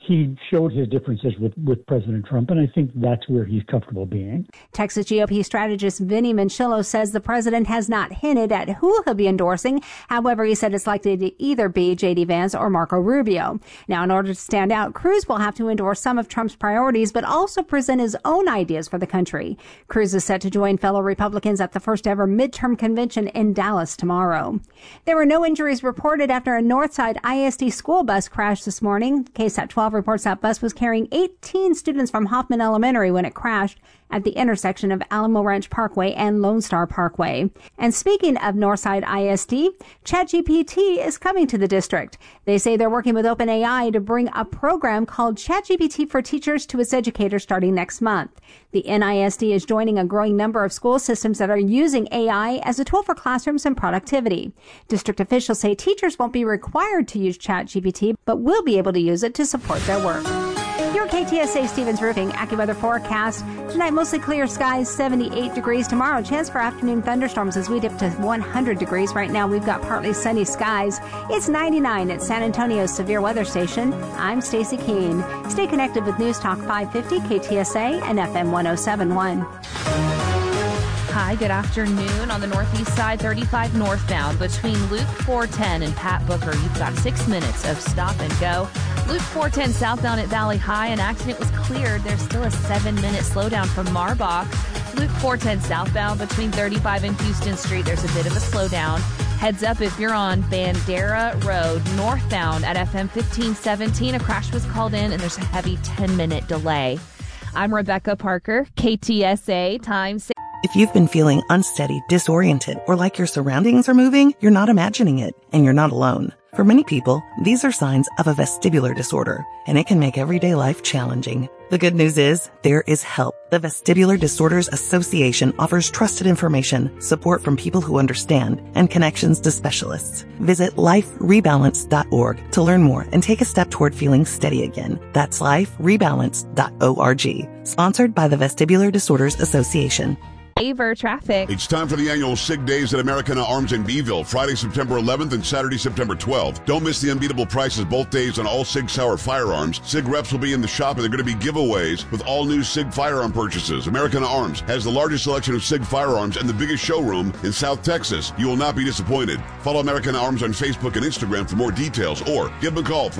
he showed his differences with President Trump, and I think that's where he's comfortable being. Texas GOP strategist Vinny Manchillo says the president has not hinted at who he'll be endorsing. However, he said it's likely to either be J.D. Vance or Marco Rubio. Now, in order to stand out, Cruz will have to endorse some of Trump's priorities, but also present his own ideas for the country. Cruz is set to join fellow Republicans at the first ever midterm convention in Dallas tomorrow. There were no injuries reported after a Northside ISD school bus crashed this morning. KSAT 12 reports that bus was carrying 18 students from Hoffman Elementary when it crashed at the intersection of Alamo Ranch Parkway and Lone Star Parkway. And speaking of Northside ISD, ChatGPT is coming to the district. They say they're working with OpenAI to bring a program called ChatGPT for Teachers to its educators starting next month. The NISD is joining a growing number of school systems that are using AI as a tool for classrooms and productivity. District officials say teachers won't be required to use ChatGPT, but will be able to use it to support their work. Your KTSA Stevens Roofing AccuWeather forecast. Tonight, mostly clear skies, 78 degrees. Tomorrow, chance for afternoon thunderstorms as we dip to 100 degrees. Right now, we've got partly sunny skies. It's 99 at San Antonio's Severe Weather Station. I'm Stacey Keene. Stay connected with News Talk 550 KTSA and FM 1071. Hi, good afternoon. On the northeast side, 35 northbound between Loop 410 and Pat Booker. You've got 6 minutes of stop and go. Loop 410 southbound at Valley High. An accident was cleared. There's still a 7-minute slowdown from Marbach. Loop 410 southbound between 35 and Houston Street. There's a bit of a slowdown. Heads up if you're on Bandera Road northbound at FM 1517. A crash was called in and there's a heavy 10-minute delay. I'm Rebecca Parker, KTSA Time. If you've been feeling unsteady, disoriented, or like your surroundings are moving, you're not imagining it, and you're not alone. For many people, these are signs of a vestibular disorder, and it can make everyday life challenging. The good news is, there is help. The Vestibular Disorders Association offers trusted information, support from people who understand, and connections to specialists. Visit liferebalance.org to learn more and take a step toward feeling steady again. That's liferebalance.org. Sponsored by the Vestibular Disorders Association. Favor traffic. It's time for the annual SIG Days at Americana Arms in Beeville, Friday, September 11th and Saturday, September 12th. Don't miss the unbeatable prices both days on all SIG Sauer firearms. SIG reps will be in the shop and they're going to be giveaways with all new SIG firearm purchases. Americana Arms has the largest selection of SIG firearms and the biggest showroom in South Texas. You will not be disappointed. Follow Americana Arms on Facebook and Instagram for more details or give them a call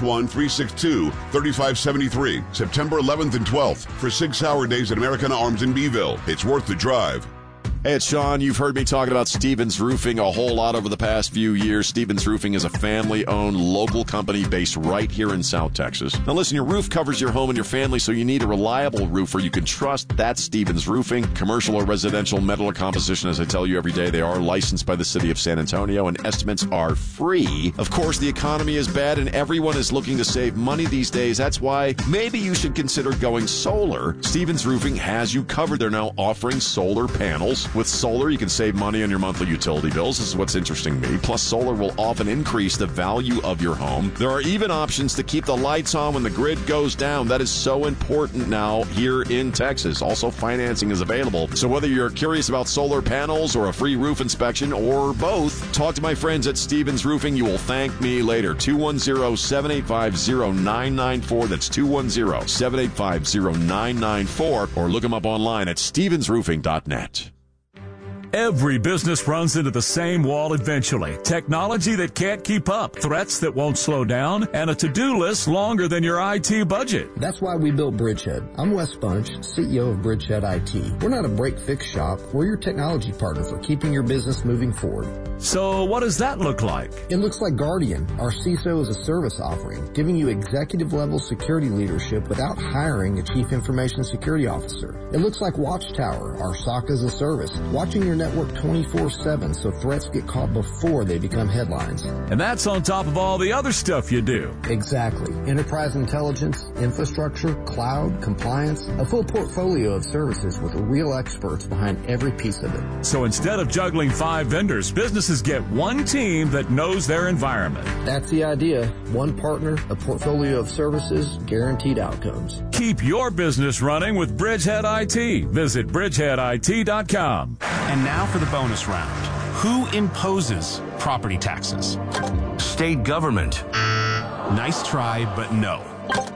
361-362-3573. September 11th and 12th for SIG Sauer Days at Americana Arms in Beeville. It's worth the drive. Hey, it's Sean. You've heard me talking about Stevens Roofing a whole lot over the past few years. Stevens Roofing is a family-owned local company based right here in South Texas. Now listen, your roof covers your home and your family, so you need a reliable roofer you can trust. That's Stevens Roofing. Commercial or residential, metal or composition, as I tell you every day, they are licensed by the city of San Antonio, and estimates are free. Of course, the economy is bad, and everyone is looking to save money these days. That's why maybe you should consider going solar. Stevens Roofing has you covered. They're now offering solar panels. With solar, you can save money on your monthly utility bills. This is what's interesting me. Plus, solar will often increase the value of your home. There are even options to keep the lights on when the grid goes down. That is so important now here in Texas. Also, financing is available. So whether you're curious about solar panels or a free roof inspection or both, talk to my friends at Stevens Roofing. You will thank me later. 210-785-0994. That's 210-785-0994. Or look them up online at stevensroofing.net. Every business runs into the same wall eventually. Technology that can't keep up, threats that won't slow down, and a to-do list longer than your IT budget. That's why we built Bridgehead. I'm Wes Bunch, CEO of Bridgehead IT. We're not a break-fix shop. We're your technology partner for keeping your business moving forward. So what does that look like? It looks like Guardian, our CISO as a service offering, giving you executive-level security leadership without hiring a chief information security officer. It looks like Watchtower, our SOC as a service, watching your network 24/7 so threats get caught before they become headlines. And that's on top of all the other stuff you do. Exactly. Enterprise intelligence, infrastructure, cloud, compliance, a full portfolio of services with real experts behind every piece of it. So instead of juggling 5 vendors, businesses get one team that knows their environment. That's the idea. One partner, a portfolio of services, guaranteed outcomes. Keep your business running with Bridgehead IT. Visit bridgeheadit.com. And now for the bonus round. Who imposes property taxes? State government. Nice try, but no.